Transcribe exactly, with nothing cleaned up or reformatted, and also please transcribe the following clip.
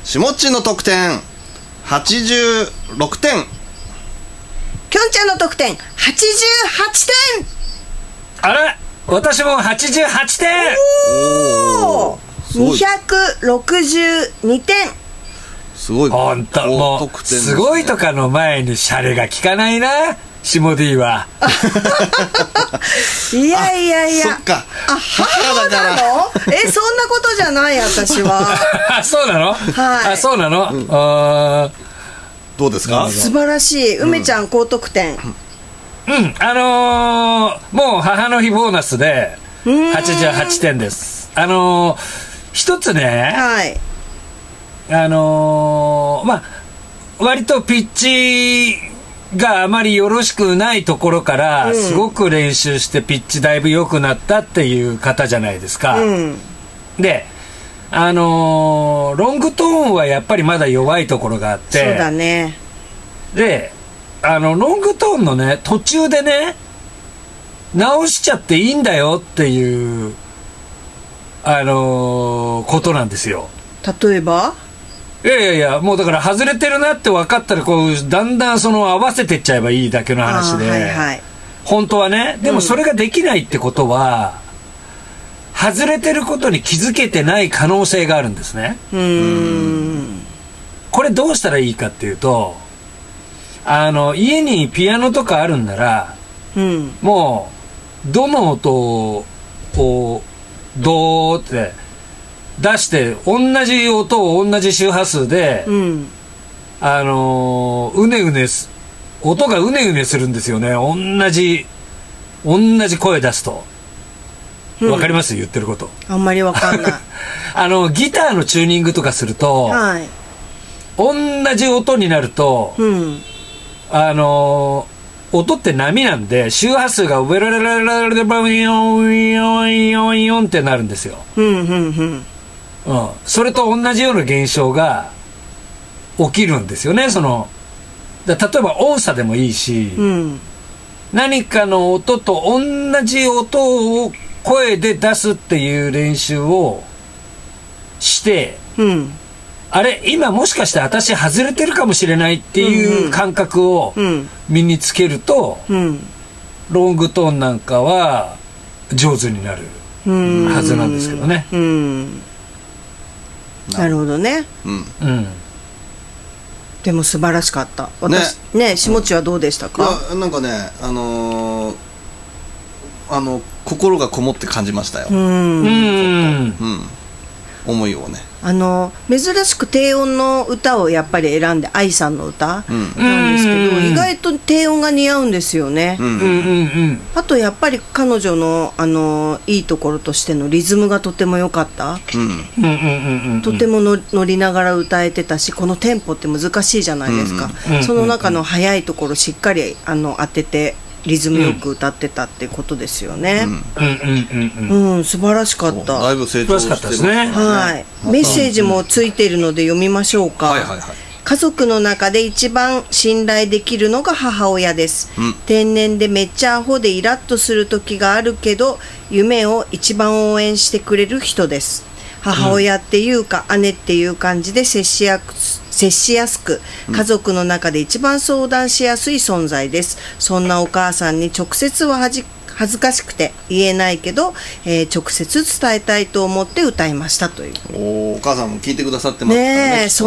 しもっちの得点はちじゅうろくてん、 きょんちゃんの得点はちじゅうはちてん。 あれ、私もはちじゅうはちてん。 おお、にひゃくろくじゅうにてん。 すごい。 ほんともうすごいとかの前にシャレが効かないな、シモディは。 いやいやいや、 そっか、 あ、母なの？え、そんなことじゃない、私は。 そうなの？ はい、 あ、そうなの、うん、あ、 どうですか？ 素晴らしい。梅ちゃん高得点。 うん、うん、あのー、もう母の日ボーナスではちじゅうはちてんです。あのー、一つね、 はい、 あのー、まあ割とピッチがあまりよろしくないところからすごく練習してピッチだいぶ良くなったっていう方じゃないですか、うん、で、あのー、ロングトーンはやっぱりまだ弱いところがあって、 そうだね。 で、あのロングトーンのね途中でね直しちゃっていいんだよっていうあのー、ことなんですよ。 例えば？ いやいやいや、もうだから外れてるなって分かったらこうだんだんその合わせてっちゃえばいいだけの話で、はいはい、本当はね。でもそれができないってことは、うん、外れてることに気づけてない可能性があるんですね。うーん、これどうしたらいいかっていうと、あの家にピアノとかあるんなら、うん、もうどの音をこうドーって出して同じ音を同じ周波数で、うん、あのうねうねす音がうねうねするんですよね。同じ同じ声出すと、うん、分かります？言ってること。 あんまり分かんない。 あのギターのチューニングとかすると、はい、同じ音になると、うん、あの音って波なんで周波数がウェラララララバヨンヨンヨンヨンってなるんですよ。うんうんうんうん、それと同じような現象が起きるんですよね。そのだ例えば音差でもいいし、うん、何かの音と同じ音を声で出すっていう練習をして、うん、あれ今もしかして私外れてるかもしれないっていう感覚を身につけると、うんうん、ロングトーンなんかは上手になるはずなんですけどね。うん、 なるほどね、うんうん、でも素晴らしかった私ね。下地はどうでしたか？ いやなんかね、あのー、あの心がこもって感じましたよ。うん、うん、思いをね。 あの珍しく低音の歌をやっぱり選んで、愛さんの歌なんですけど、うん、意外と低音が似合うんですよね。うんうんうん、あとやっぱり彼女のあのいいところとしてのリズムがとても良かった、うん、とてもの乗りながら歌えてたし、このテンポって難しいじゃないですか、うんうん、その中の速いところしっかりあの当ててリズムよく歌ってたってことですよね。うん、うん、素晴らしかった。 だいぶ成長してますね。 はい、メッセージもついているので読みましょうか。はいはいはい。家族の中で一番信頼できるのが母親です、うん、天然でめっちゃアホでイラッとする時があるけど夢を一番応援してくれる人です。母親っていうか、うん、姉っていう感じで接しやす接しやすく、家族の中で一番相談しやすい存在です。そんなお母さんに直接ははじ恥ずかしくて言えないけど、えー、直接伝えたいと思って歌いましたという。 お, お母さんも聞いてくださってますからね。ねえ